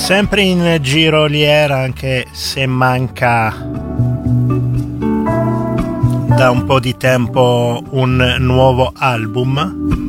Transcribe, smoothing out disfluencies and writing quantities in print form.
Sempre in giroliera, anche se manca da un po' di tempo un nuovo album.